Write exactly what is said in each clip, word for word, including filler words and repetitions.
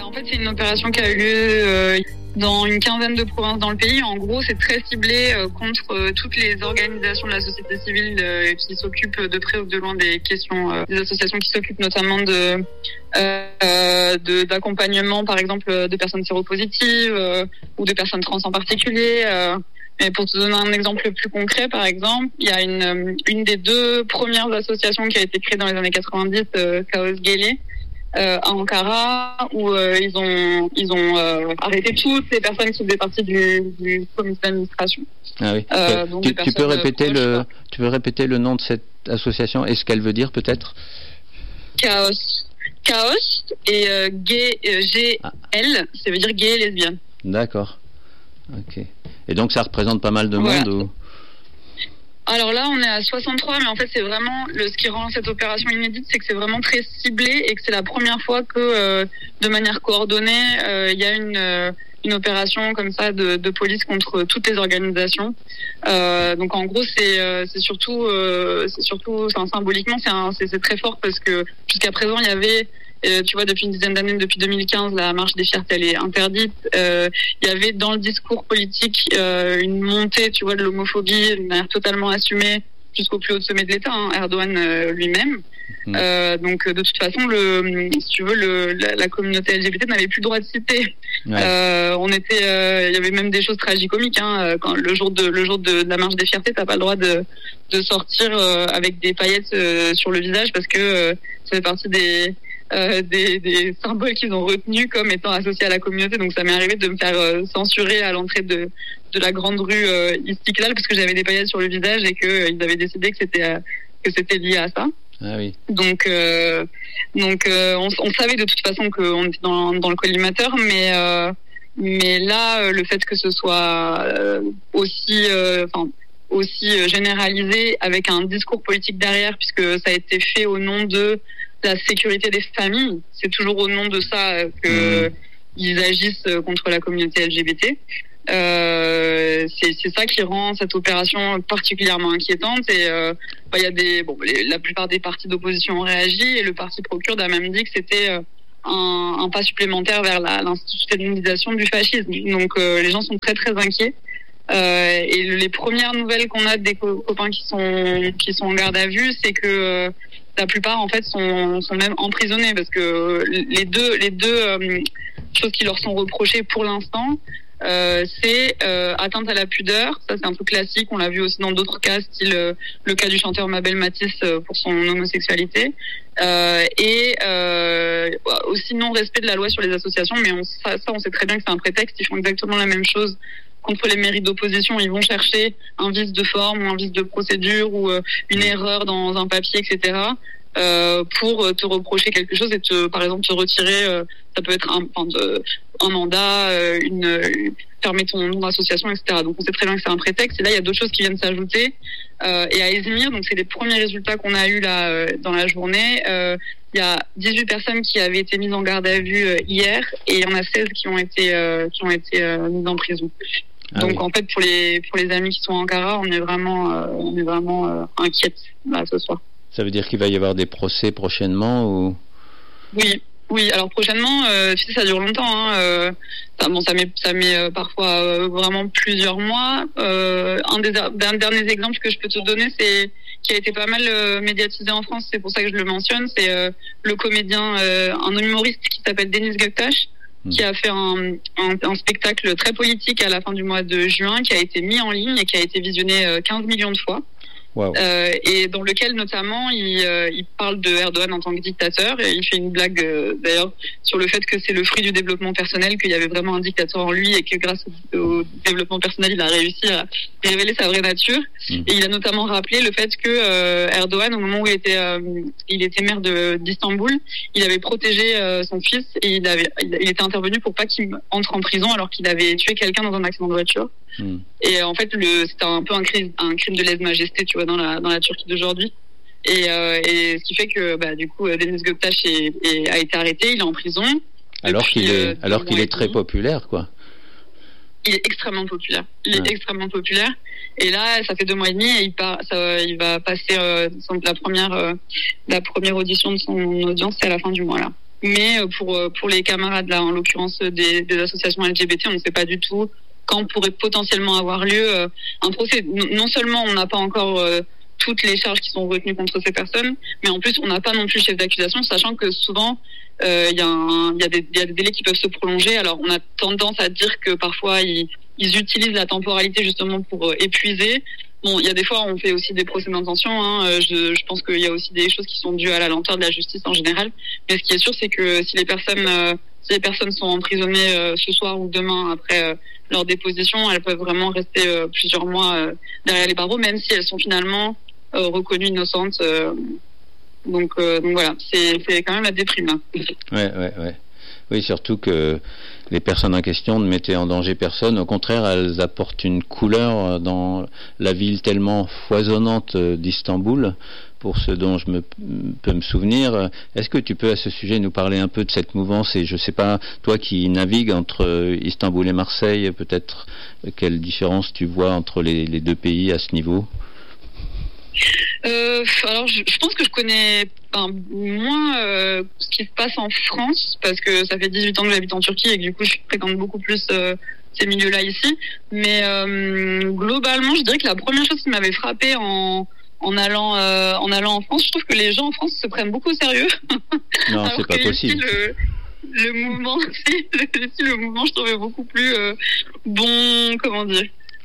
En fait, c'est une opération qui a eu lieu euh, dans une quinzaine de provinces dans le pays. En gros, c'est très ciblé euh, contre euh, toutes les organisations de la société civile euh, qui s'occupent de près ou de loin des questions, euh, des associations qui s'occupent notamment de, euh, de d'accompagnement, par exemple, de personnes séropositives euh, ou de personnes trans en particulier. Euh, Mais pour te donner un exemple plus concret, par exemple, il y a une une des deux premières associations qui a été créée dans les années quatre-vingt-dix, euh, Chaos Gele, euh, à Ankara, où euh, ils ont ils ont euh, arrêté toutes les personnes qui faisaient partie du, du comité d'administration. Ah oui. Euh, donc tu, tu peux répéter le quoi. tu peux répéter le nom de cette association et ce qu'elle veut dire peut-être? Chaos, Chaos et euh, gay, euh, G L, ah. Ça veut dire gay et lesbienne. D'accord. Ok. Et donc ça représente pas mal de monde voilà. ou... Alors là, on est à soixante-trois, mais en fait, c'est vraiment le, ce qui rend cette opération inédite, c'est que c'est vraiment très ciblé et que c'est la première fois que, euh, de manière coordonnée, il euh, y a une euh, une opération comme ça de, de police contre toutes les organisations. Euh, donc en gros, c'est euh, c'est surtout euh, c'est surtout, enfin, symboliquement, c'est, un, c'est c'est très fort parce que jusqu'à présent, il y avait Euh, tu vois, depuis une dizaine d'années, depuis deux mille quinze, la marche des fiertés, elle est interdite. Euh, il y avait dans le discours politique euh, une montée, tu vois, de l'homophobie d'une manière totalement assumée jusqu'au plus haut sommet de l'État, hein, Erdogan euh, lui-même. Mmh. Euh, donc, de toute façon, le, si tu veux, le, la, la communauté L G B T n'avait plus le droit de citer. Ouais. Euh, on était, euh, il y avait même des choses tragicomiques. Hein, quand le jour de, le jour de, de la marche des fiertés, t'as pas le droit de, de sortir euh, avec des paillettes euh, sur le visage parce que euh, ça fait partie des Euh, des, des symboles qu'ils ont retenus comme étant associés à la communauté. Donc ça m'est arrivé de me faire euh, censurer à l'entrée de, de la grande rue euh, Istiklal parce que j'avais des paillettes sur le visage et qu'ils euh, avaient décidé que c'était, euh, que c'était lié à ça. Ah oui. Donc, euh, donc euh, on, on savait de toute façon qu'on était dans, dans le collimateur, mais, euh, mais là, le fait que ce soit euh, aussi... enfin euh, aussi généralisé avec un discours politique derrière, puisque ça a été fait au nom de la sécurité des familles. C'est toujours au nom de ça que mmh. ils agissent contre la communauté L G B T. Euh, c'est, c'est ça qui rend cette opération particulièrement inquiétante. Et euh, bah, y a des, bon, les, la plupart des partis d'opposition ont réagi et le parti pro-kurde a même dit que c'était un, un pas supplémentaire vers la, l'institutionnalisation du fascisme. Donc euh, les gens sont très très inquiets. Euh, et les premières nouvelles qu'on a des co- copains qui sont qui sont en garde à vue, c'est que euh, la plupart en fait sont sont même emprisonnés parce que les deux les deux euh, choses qui leur sont reprochées pour l'instant, euh, c'est euh, atteinte à la pudeur. Ça c'est un truc classique. On l'a vu aussi dans d'autres cas, style euh, le cas du chanteur Mabel Matisse euh, pour son homosexualité, euh, et euh, aussi non respect de la loi sur les associations. Mais on, ça, ça on sait très bien que c'est un prétexte. Ils font exactement la même chose contre les mairies d'opposition. Ils vont chercher un vice de forme ou un vice de procédure ou euh, une erreur dans un papier, et cetera, euh, pour te reprocher quelque chose et te, par exemple, te retirer, euh, ça peut être un, enfin, de, un mandat, euh, une, une, fermer ton nom d'association, et cetera. Donc on sait très bien que c'est un prétexte. Et là, il y a d'autres choses qui viennent s'ajouter. Euh, et à Izmir, donc c'est les premiers résultats qu'on a eus là euh, dans la journée. Euh, il y a dix-huit personnes qui avaient été mises en garde à vue euh, hier et il y en a seize qui ont été euh, qui ont été euh, mises en prison. Ah donc oui. En fait pour les pour les amis qui sont à Ankara, on est vraiment euh, on est vraiment euh, inquiète là ce soir. Ça veut dire qu'il va y avoir des procès prochainement ou? Oui. Oui, alors prochainement, euh, tu sais, ça dure longtemps. Hein, euh, ça, bon, ça met, ça met euh, parfois euh, vraiment plusieurs mois. Euh, un des un derniers exemples que je peux te donner, c'est qui a été pas mal euh, médiatisé en France. C'est pour ça que je le mentionne. C'est euh, le comédien, euh, un humoriste qui s'appelle Deniz Göktaş, mmh. qui a fait un, un, un spectacle très politique à la fin du mois de juin, qui a été mis en ligne et qui a été visionné euh, quinze millions de fois. Wow. Euh, et dans lequel notamment il, euh, il parle de Erdogan en tant que dictateur et il fait une blague euh, d'ailleurs sur le fait que c'est le fruit du développement personnel, qu'il y avait vraiment un dictateur en lui et que grâce au, au développement personnel il a réussi à révéler sa vraie nature. Mmh. Et il a notamment rappelé le fait que euh, Erdogan, au moment où il était euh, il était maire de, d'Istanbul, il avait protégé euh, son fils et il avait il était intervenu pour pas qu'il entre en prison alors qu'il avait tué quelqu'un dans un accident de voiture. Mmh. Et en fait le c'était un peu un crime un crime de lèse-majesté, tu vois, dans la dans la Turquie d'aujourd'hui. Et, euh, et ce qui fait que bah du coup Deniz Göktaş est, est, a été arrêté, il est en prison. Alors depuis, qu'il est euh, alors qu'il est très populaire, quoi. Il est extrêmement populaire. Il est ouais. extrêmement populaire. Et là, ça fait deux mois et demi et il part, ça, il va passer euh, son, la première euh, la première audition de son audience, c'est à la fin du mois là. mais pour pour les camarades là, en l'occurrence des, des associations L G B T, on ne sait pas du tout quand pourrait potentiellement avoir lieu euh, un procès. Non seulement on n'a pas encore euh, toutes les charges qui sont retenues contre ces personnes, mais en plus on n'a pas non plus le chef d'accusation, sachant que souvent il euh, y, y, y a des délais qui peuvent se prolonger. Alors on a tendance à dire que parfois ils, ils utilisent la temporalité justement pour euh, épuiser. Bon, il y a des fois on fait aussi des procès d'intention. Hein. Je, je pense qu'il y a aussi des choses qui sont dues à la lenteur de la justice en général. Mais ce qui est sûr, c'est que si les personnes, euh, si les personnes sont emprisonnées euh, ce soir ou demain après euh, leur déposition, elles peuvent vraiment rester euh, plusieurs mois euh, derrière les barreaux, même si elles sont finalement euh, reconnues innocentes. Euh, donc, euh, donc voilà, c'est, c'est quand même la déprime. Hein. Ouais, ouais, ouais. Oui, surtout que les personnes en question ne mettaient en danger personne. Au contraire, elles apportent une couleur dans la ville tellement foisonnante d'Istanbul, pour ce dont je me, peux me souvenir. Est-ce que tu peux à ce sujet nous parler un peu de cette mouvance et je ne sais pas, toi qui navigues entre Istanbul et Marseille, peut-être quelle différence tu vois entre les, les deux pays à ce niveau ? Euh, alors, je, je pense que je connais enfin, moins euh, ce qui se passe en France, parce que ça fait dix-huit ans que j'habite en Turquie et que du coup, je fréquente beaucoup plus euh, ces milieux-là ici. Mais euh, globalement, je dirais que la première chose qui m'avait frappée en en allant euh, en allant en France, je trouve que les gens en France se prennent beaucoup au sérieux. Non, c'est pas possible. Le, le mouvement, si, le, le mouvement, je trouvais beaucoup plus euh, bon, comment dire.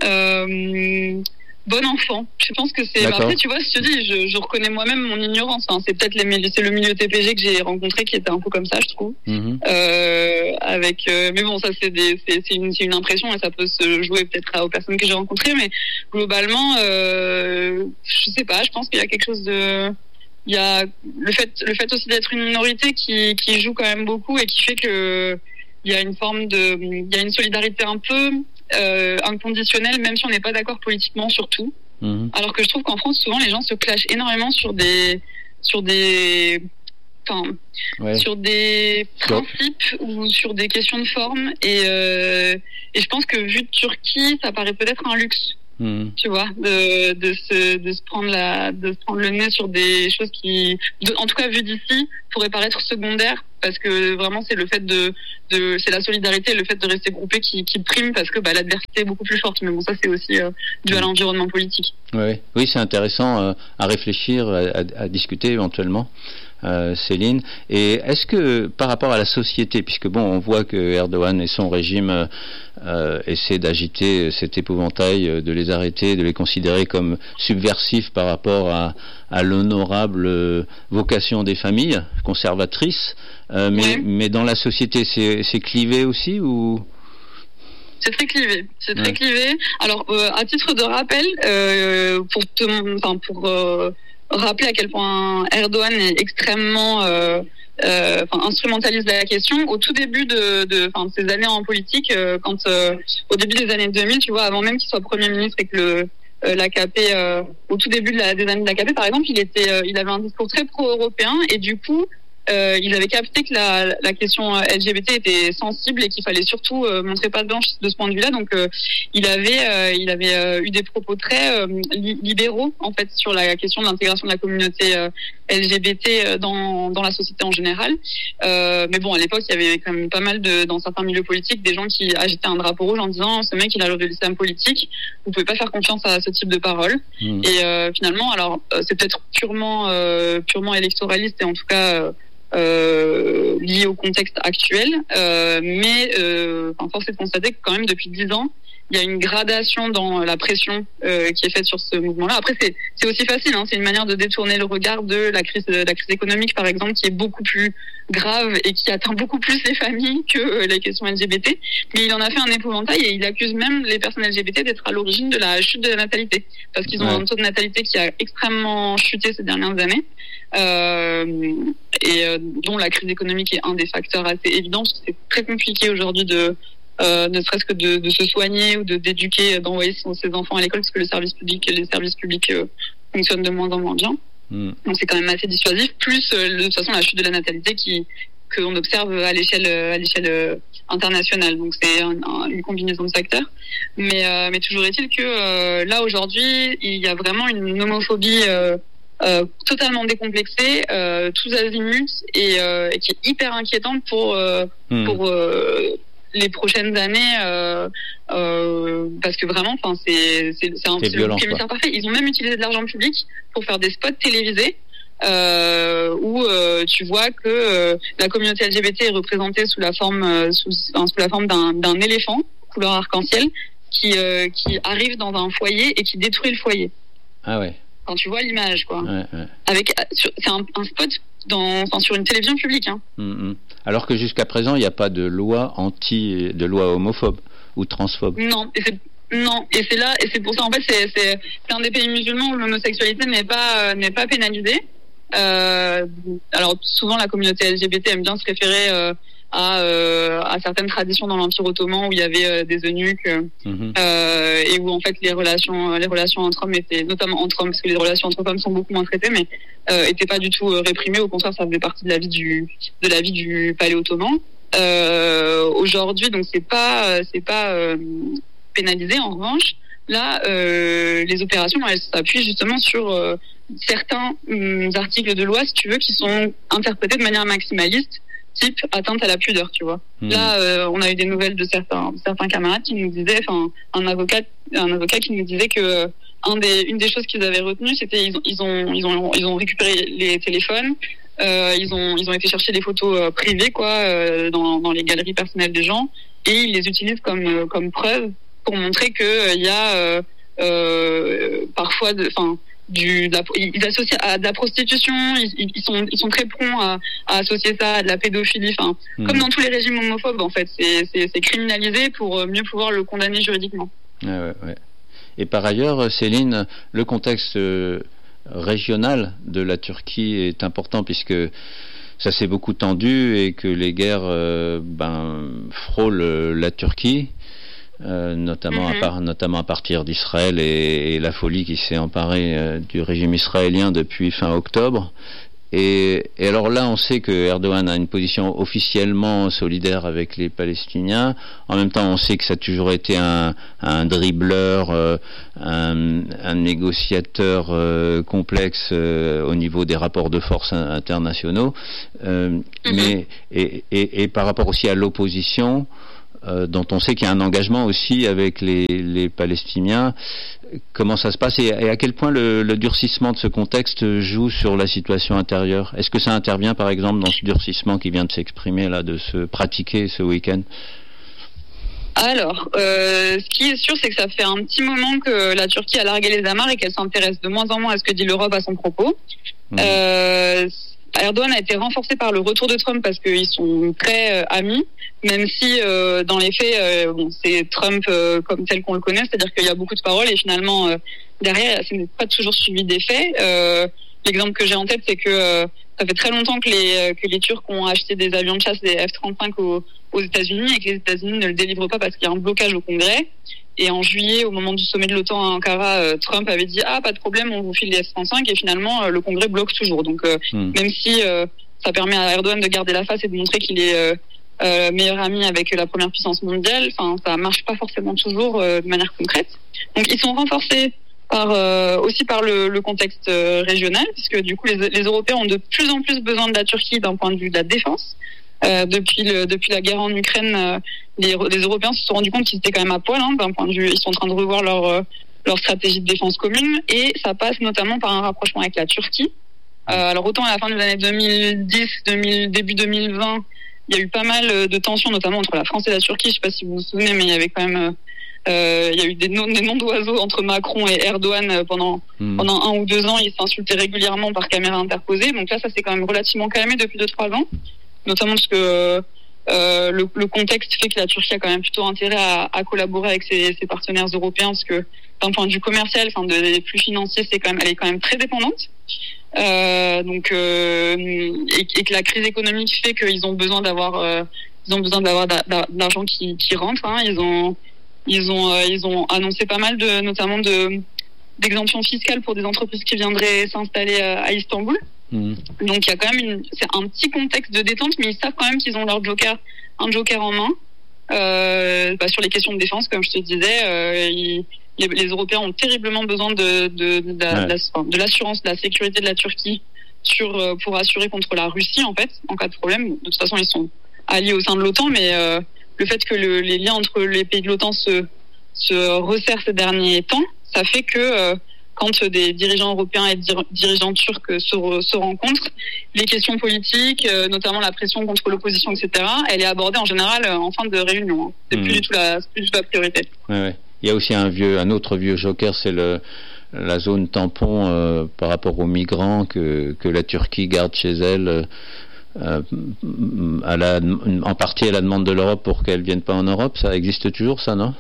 Euh, Bon enfant. Je pense que c'est. Bah après, tu vois, je te dis, je, je reconnais moi-même mon ignorance. Hein. C'est peut-être les milieux, c'est le milieu T P G que j'ai rencontré qui était un peu comme ça, je trouve. Mm-hmm. Euh, avec, euh, mais bon, ça c'est des, c'est, c'est une, c'est une impression et ça peut se jouer peut-être aux personnes que j'ai rencontrées, mais globalement, euh, je sais pas. Je pense qu'il y a quelque chose de, il y a le fait, le fait aussi d'être une minorité qui, qui joue quand même beaucoup et qui fait que il y a une forme de, il y a une solidarité un peu. Euh, inconditionnel, même si on n'est pas d'accord politiquement sur tout. Mmh. Alors que je trouve qu'en France, souvent, les gens se clashent énormément sur des, sur des, enfin, ouais. sur des principes ouais. ou sur des questions de forme. Et, euh, et je pense que vu de Turquie, ça paraît peut-être un luxe. Mmh. Tu vois, de, de se, de se prendre la, de se prendre le nez sur des choses qui, de, en tout cas vu d'ici, pourraient paraître secondaires, parce que vraiment c'est le fait de, de, c'est la solidarité, le fait de rester groupé qui, qui prime, parce que bah, l'adversité est beaucoup plus forte. Mais bon, ça c'est aussi euh, dû à l'environnement politique. Oui, oui, c'est intéressant euh, à réfléchir, à, à, à discuter éventuellement. Euh, Céline, et est-ce que par rapport à la société, puisque bon, on voit que Erdogan et son régime euh, essaient d'agiter cet épouvantail, de les arrêter, de les considérer comme subversifs par rapport à, à l'honorable vocation des familles conservatrices, euh, mais, ouais. mais dans la société, c'est, c'est clivé aussi ou? C'est très clivé, c'est très ouais. clivé. Alors, euh, à titre de rappel, euh, pour te, enfin pour euh, rappeler à quel point Erdogan est extrêmement euh, euh, enfin, instrumentalise la question. Au tout début de, de, enfin, de ses années en politique, euh, quand euh, au début des années deux mille, tu vois, avant même qu'il soit Premier ministre et que le euh, l'A K P, euh, au tout début de la, des années de l'A K P, par exemple, il était, euh, il avait un discours très pro-européen et du coup, Euh, ils avaient capté que la, la question L G B T était sensible et qu'il fallait surtout euh, montrer patte blanche de ce point de vue-là. Donc, euh, il avait, euh, il avait euh, eu des propos très euh, li- libéraux en fait sur la question de l'intégration de la communauté euh, L G B T dans dans la société en général. Euh, mais bon, à l'époque, il y avait quand même pas mal de dans certains milieux politiques des gens qui agitaient un drapeau rouge en disant ce mec il a de l'islam politique, vous pouvez pas faire confiance à ce type de paroles. Mmh. Et euh, finalement, alors euh, c'est peut-être purement euh, purement électoraliste et en tout cas euh, Euh, lié au contexte actuel, euh, mais euh, enfin, force est de constater que quand même depuis dix ans, il y a une gradation dans la pression euh, qui est faite sur ce mouvement-là. Après, c'est, c'est aussi facile, hein, c'est une manière de détourner le regard de la crise, de la crise économique, par exemple, qui est beaucoup plus grave et qui atteint beaucoup plus les familles que les questions L G B T. Mais il en a fait un épouvantail et il accuse même les personnes L G B T d'être à l'origine de la chute de la natalité, parce qu'ils ont ouais. un taux de natalité qui a extrêmement chuté ces dernières années. Euh, et euh, dont la crise économique est un des facteurs assez évidents, parce que c'est très compliqué aujourd'hui de euh, ne serait-ce que de, de se soigner ou de d'éduquer, d'envoyer son, ses enfants à l'école, parce que le service public, les services publics euh, fonctionnent de moins en moins bien. Mm. Donc c'est quand même assez dissuasif. Plus euh, de toute façon la chute de la natalité qui qu'on observe à l'échelle à l'échelle internationale. Donc c'est un, un, une combinaison de facteurs. Mais euh, mais toujours est-il que euh, là aujourd'hui il y a vraiment une homophobie euh, euh, totalement décomplexée, euh, tous azimuts et, euh, et qui est hyper inquiétante pour euh, mmh. pour euh, les prochaines années, euh, euh, parce que vraiment, enfin, c'est c'est c'est un émissaire parfait. Ils ont même utilisé de l'argent public pour faire des spots télévisés. Euh, où euh, tu vois que euh, la communauté L G B T est représentée sous la forme euh, sous, enfin, sous la forme d'un, d'un éléphant couleur arc-en-ciel qui euh, qui arrive dans un foyer et qui détruit le foyer. Ah ouais. Quand tu vois l'image, quoi. Ouais, ouais. Avec sur, c'est un, un spot dans enfin, sur une télévision publique. Hein. Mmh, mmh. Alors que jusqu'à présent, il n'y a pas de loi anti, de loi homophobe ou transphobe. Non, et c'est Non, et c'est là, et c'est pour ça, en fait, c'est, c'est, c'est un des pays musulmans où l'homosexualité n'est pas, euh, n'est pas pénalisée. Euh, alors, souvent, la communauté L G B T aime bien se référer euh, à, euh, à certaines traditions dans l'Empire ottoman où il y avait euh, des eunuques, euh, mm-hmm. euh, et où, en fait, les relations, les relations entre hommes étaient, notamment entre hommes, parce que les relations entre femmes sont beaucoup moins traitées, mais euh, étaient pas du tout euh, réprimées. Au contraire, ça faisait partie de la vie du, de la vie du palais ottoman. Euh, aujourd'hui, donc, c'est pas, c'est pas, euh, pénalisé. En revanche, là, euh, les opérations, elles s'appuient justement sur euh, certains euh, articles de loi, si tu veux, qui sont interprétés de manière maximaliste, type atteinte à la pudeur, tu vois. Mmh. Là, euh, on a eu des nouvelles de certains, de certains camarades qui nous disaient, enfin, un avocat, un avocat qui nous disait que euh, un des, une des choses qu'ils avaient retenues, c'était ils ont, ils ont, ils ont, ils ont récupéré les téléphones. Euh, ils ont, ils ont été chercher des photos euh, privées, quoi, euh, dans, dans les galeries personnelles des gens, et ils les utilisent comme, euh, comme preuve pour montrer que il euh, y a euh, euh, parfois, enfin, du, de la, ils associent à de la prostitution. Ils, ils sont, ils sont très prompts à, à associer ça à de la pédophilie. Enfin, mmh. comme dans tous les régimes homophobes, en fait, c'est, c'est, c'est criminalisé pour mieux pouvoir le condamner juridiquement. Ouais, ouais, ouais. Et par ailleurs, Céline, le contexte régional de la Turquie est important puisque ça s'est beaucoup tendu et que les guerres euh, ben, frôlent la Turquie. Euh, notamment, mm-hmm. à part, notamment à partir d'Israël et, et la folie qui s'est emparée euh, du régime israélien depuis fin octobre. Et, et alors là, on sait que Erdogan a une position officiellement solidaire avec les Palestiniens. En même temps, on sait que ça a toujours été un, un dribbleur, euh, un, un négociateur euh, complexe euh, au niveau des rapports de force internationaux. Euh, mm-hmm. Mais et, et, et par rapport aussi à l'opposition, Euh, dont on sait qu'il y a un engagement aussi avec les, les Palestiniens. Comment ça se passe et, et à quel point le, le durcissement de ce contexte joue sur la situation intérieure? Est-ce que ça intervient par exemple dans ce durcissement qui vient de s'exprimer là, de se pratiquer ce week-end? Alors, euh, ce qui est sûr, c'est que ça fait un petit moment que la Turquie a largué les amarres et qu'elle s'intéresse de moins en moins à ce que dit l'Europe à son propos. Mmh. Euh, Erdogan a été renforcé par le retour de Trump parce qu'ils sont très euh, amis, même si euh, dans les faits, euh, bon, c'est Trump euh, comme tel qu'on le connaît, c'est-à-dire qu'il y a beaucoup de paroles et finalement euh, derrière, ce n'est pas toujours suivi des faits. Euh, l'exemple que j'ai en tête, c'est que euh, ça fait très longtemps que les euh, que les Turcs ont acheté des avions de chasse, des F trente-cinq aux, aux États-Unis, et que les États-Unis ne le délivrent pas parce qu'il y a un blocage au Congrès. Et en juillet, au moment du sommet de l'OTAN à Ankara, euh, Trump avait dit « Ah, pas de problème, on vous file les F trente-cinq » et finalement, euh, le Congrès bloque toujours. Donc, euh, mmh. même si euh, ça permet à Erdogan de garder la face et de montrer qu'il est euh, euh, meilleur ami avec la première puissance mondiale, enfin, ça marche pas forcément toujours euh, de manière concrète. Donc, ils sont renforcés par euh, aussi par le, le contexte euh, régional, puisque du coup, les, les Européens ont de plus en plus besoin de la Turquie d'un point de vue de la défense. Euh, depuis le depuis la guerre en Ukraine, euh, les, les Européens se sont rendus compte qu'ils étaient quand même à poil, hein, d'un point de vue, ils sont en train de revoir leur euh, leur stratégie de défense commune, et ça passe notamment par un rapprochement avec la Turquie. Euh, alors autant à la fin des années deux mille dix, deux mille, début deux mille vingt, il y a eu pas mal de tensions, notamment entre la France et la Turquie. Je sais pas si vous vous souvenez, mais il y avait quand même euh, il y a eu des noms, des noms d'oiseaux entre Macron et Erdogan pendant mmh. pendant un ou deux ans. Ils s'insultaient régulièrement par caméra interposée. Donc là, ça s'est quand même relativement calmé depuis deux trois ans. Notamment parce que euh, le, le contexte fait que la Turquie a quand même plutôt intérêt à, à collaborer avec ses, ses partenaires européens, parce que d'un point de vue commercial, enfin de, des flux financiers, c'est quand même, elle est quand même très dépendante. Euh, donc euh, et, et que la crise économique fait qu'ils ont besoin d'avoir, euh, ils ont besoin d'avoir d'a, d'a, d'argent qui, qui rentre. Hein. Ils ont, ils ont, euh, ils ont annoncé pas mal de, notamment de d'exemptions fiscales pour des entreprises qui viendraient s'installer à, à Istanbul. Mmh. Donc il y a quand même une, c'est un petit contexte de détente, mais ils savent quand même qu'ils ont leur joker, un joker en main. euh, bah, sur les questions de défense, comme je te disais, euh, ils, les, les Européens ont terriblement besoin de, de, de, de, ouais. de, la, de l'assurance, de la sécurité de la Turquie sur, pour assurer contre la Russie, en fait, en cas de problème. De toute façon, ils sont alliés au sein de l'OTAN, mais euh, le fait que le, les liens entre les pays de l'OTAN se, se resserrent ces derniers temps, ça fait que euh, quand des dirigeants européens et dir- dirigeants turcs se, re, se rencontrent, les questions politiques, euh, notamment la pression contre l'opposition, et cetera, elle est abordée en général en fin de réunion. Hein. C'est mmh. plus du tout la, c'est plus du tout la priorité. Ouais, ouais. Il y a aussi un vieux, un autre vieux joker, c'est le la zone tampon euh, par rapport aux migrants que que la Turquie garde chez elle. Euh, à la, en partie à la demande de l'Europe pour qu'elles viennent pas en Europe. Ça existe toujours, ça, non?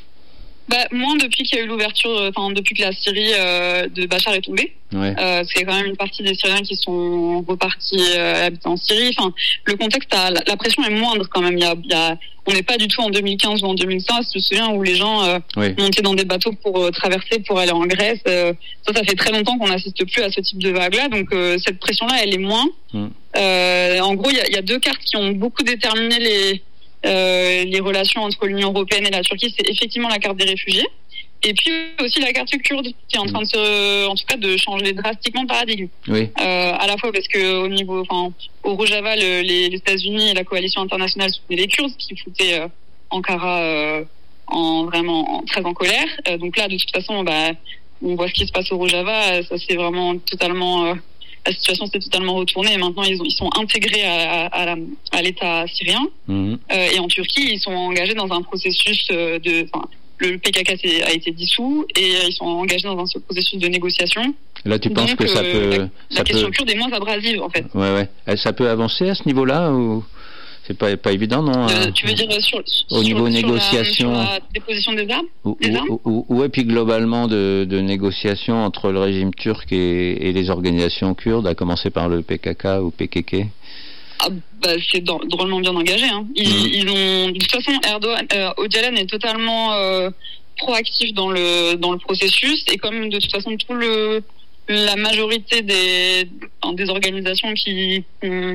Bah, moins depuis qu'il y a eu l'ouverture, enfin depuis que la Syrie euh, de Bachar est tombée. Ouais. Euh, c'est quand même une partie des Syriens qui sont repartis euh, habiter en Syrie. Enfin, le contexte, a, la, la pression est moindre quand même. Il y a, il y a, on n'est pas du tout en deux mille quinze ou en deux mille seize. Je me souviens où les gens euh, oui. montaient dans des bateaux pour euh, traverser, pour aller en Grèce. Euh, ça, ça fait très longtemps qu'on n'assiste plus à ce type de vague-là. Donc euh, cette pression-là, elle est moins. Mm. Euh, en gros, il y a, il y a deux cartes qui ont beaucoup déterminé les Euh, les relations entre l'Union européenne et la Turquie. C'est effectivement la carte des réfugiés, et puis aussi la carte kurde qui est en train de se, en tout cas, de changer drastiquement de paradigme. Oui. Euh, à la fois parce que au niveau, enfin, au Rojava, le, les, les États-Unis et la coalition internationale soutenaient les Kurdes, ce qui foutait euh, Ankara euh, en vraiment en, très en colère. Euh, donc là, de toute façon, bah, on voit ce qui se passe au Rojava. Ça c'est vraiment totalement euh, la situation s'est totalement retournée et maintenant ils, ont, ils sont intégrés à, à, à, à l'État syrien. Mmh. Euh, et en Turquie, ils sont engagés dans un processus de... Enfin, le P K K a été dissous et ils sont engagés dans un processus de négociation. Là, tu penses Donc, que ça peut... La, ça la question peut... kurde est moins abrasive, en fait. Ouais, ouais. Ça peut avancer à ce niveau-là ou... C'est pas, pas évident, non? euh, Tu veux dire sur, au sur, niveau sur négociation, la, sur la déposition des armes, ou, des armes ou, ou, ou et puis globalement de, de négociations entre le régime turc et, et les organisations kurdes, à commencer par le P K K ou P K K. Ah, bah, c'est dans, drôlement bien engagé. Hein. Ils, mmh. ils ont, de toute façon, Erdogan, euh, Öcalan est totalement euh, proactif dans le dans le processus et comme de toute façon tout le la majorité des des organisations qui ont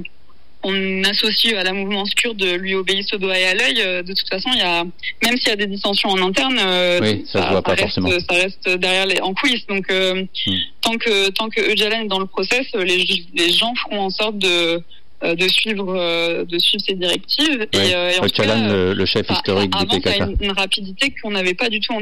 on associe à la mouvance kurde lui obéissent au doigt et à l'œil. De toute façon, il y a, même s'il y a des dissensions en interne, oui, ça, ça, se voit ça, pas reste, forcément. ça reste derrière les, en coulisses. Donc, euh, hmm. tant que tant que Öcalan est dans le process, les, les gens feront en sorte de de suivre de suivre ces directives. Ouais. Et, euh, et en Öcalan, cas, le, le chef historique ça, du P K K. Avant, ça a une, une rapidité qu'on n'avait pas du tout en